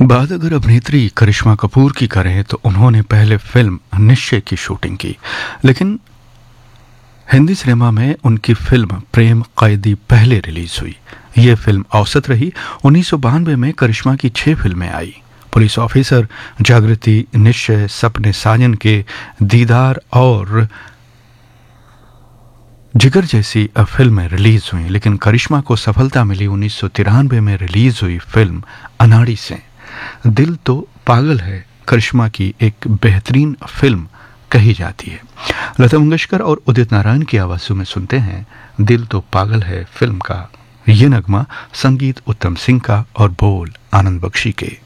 बात अगर अभिनेत्री करिश्मा कपूर की करें तो उन्होंने पहले फिल्म निश्चय की शूटिंग की, लेकिन हिंदी सिनेमा में उनकी फिल्म प्रेम कैदी पहले रिलीज हुई। ये फिल्म औसत रही। 1992 में करिश्मा की 6 फिल्में आई। पुलिस ऑफिसर, जागृति, निश्चय, सपने साजन के, दीदार और जिगर जैसी फिल्में रिलीज हुई, लेकिन करिश्मा को सफलता मिली 1993 में रिलीज हुई फिल्म अनाड़ी से। दिल तो पागल है करिश्मा की एक बेहतरीन फिल्म कही जाती है। लता मंगेशकर और उदित नारायण की आवाज़ों में सुनते हैं दिल तो पागल है फिल्म का ये नगमा, संगीत उत्तम सिंह का और बोल आनंद बख्शी के।